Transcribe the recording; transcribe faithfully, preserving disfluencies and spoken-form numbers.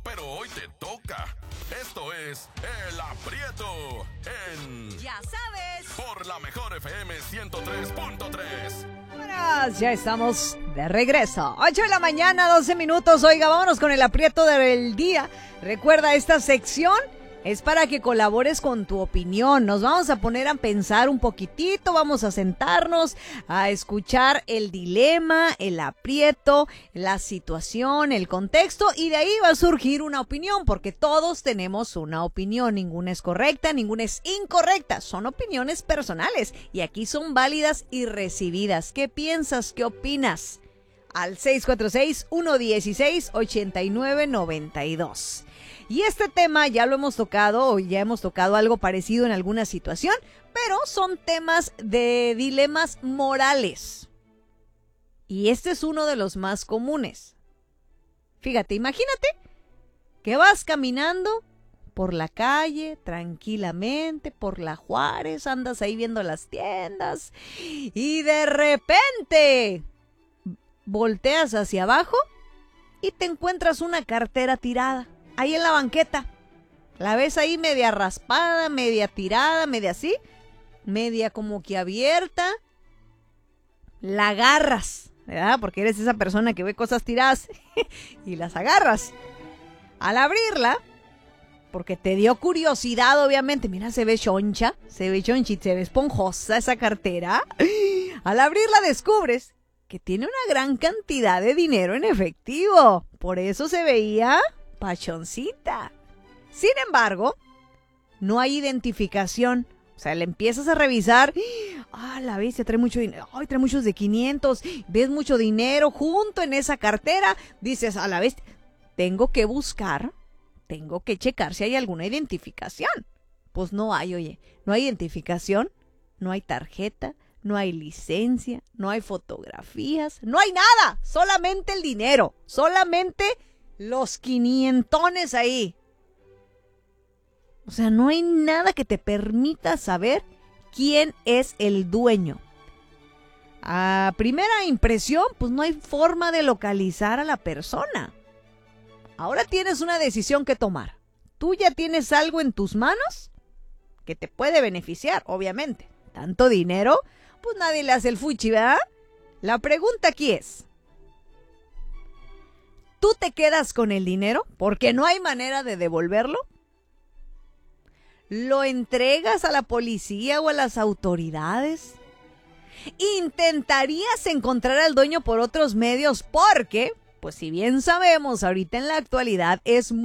pero hoy te toca. Esto es El Aprieto en... Ya sabes. Por la mejor F M ciento tres punto tres. Buenas, ya estamos de regreso. ocho de la mañana, doce minutos. Oiga, vámonos con el aprieto del día. Recuerda, esta sección es para que colabores con tu opinión. Nos vamos a poner a pensar un poquitito, vamos a sentarnos a escuchar el dilema, el aprieto, la situación, el contexto, y de ahí va a surgir una opinión, porque todos tenemos una opinión. Ninguna es correcta, ninguna es incorrecta. Son opiniones personales y aquí son válidas y recibidas. ¿Qué piensas? ¿Qué opinas? Al seis cuatro seis, uno uno seis, ocho nueve nueve dos. Y este tema ya lo hemos tocado, o ya hemos tocado algo parecido en alguna situación, pero son temas de dilemas morales. Y este es uno de los más comunes. Fíjate, imagínate que vas caminando por la calle, tranquilamente, por la Juárez, andas ahí viendo las tiendas, y de repente volteas hacia abajo y te encuentras una cartera tirada. Ahí en la banqueta, la ves ahí media raspada, media tirada, media así, media como que abierta, la agarras, ¿verdad? Porque eres esa persona que ve cosas tiradas y las agarras. Al abrirla, porque te dio curiosidad, obviamente, mira, se ve choncha, se ve chonchita, se ve esponjosa esa cartera. Al abrirla descubres que tiene una gran cantidad de dinero en efectivo, por eso se veía pachoncita. Sin embargo, no hay identificación. O sea, le empiezas a revisar. Ah, la bestia trae mucho dinero. Ay, trae muchos de quinientos. Ves mucho dinero junto en esa cartera. Dices, a la bestia, tengo que buscar, tengo que checar si hay alguna identificación. Pues no hay, oye. No hay identificación, no hay tarjeta, no hay licencia, no hay fotografías, no hay nada. Solamente el dinero. Solamente los quinientones ahí. O sea, no hay nada que te permita saber quién es el dueño. A primera impresión, pues no hay forma de localizar a la persona. Ahora tienes una decisión que tomar. Tú ya tienes algo en tus manos que te puede beneficiar, obviamente. Tanto dinero, pues nadie le hace el fuchi, ¿verdad? La pregunta aquí es, ¿tú te quedas con el dinero porque no hay manera de devolverlo? ¿Lo entregas a la policía o a las autoridades? ¿Intentarías encontrar al dueño por otros medios? Porque, pues si bien sabemos, ahorita en la actualidad es muy